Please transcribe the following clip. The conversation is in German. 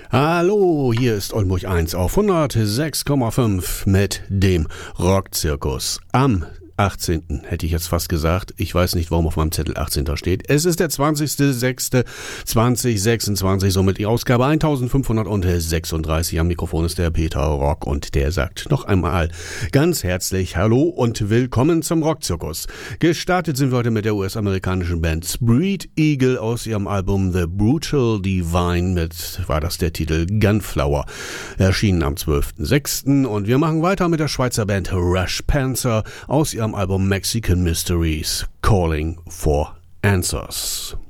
Hallo, hier ist Oldenburg 1 auf 106,5 mit dem Rockzirkus am 18. hätte ich jetzt fast gesagt. Ich weiß nicht, warum auf meinem Zettel 18. steht. Es ist der 20.06.2026, somit die Ausgabe 1536. Am Mikrofon ist der Peter Rock und der sagt noch einmal ganz herzlich Hallo und willkommen zum Rockzirkus. Gestartet sind wir heute mit der US-amerikanischen Band Spread Eagle aus ihrem Album The Brutal Divine war das der Titel Gunflower, erschienen am 12.06. Und wir machen weiter mit der Schweizer Band Rush Panther aus ihrem Album Mexican Mysteries, Calling for Answers.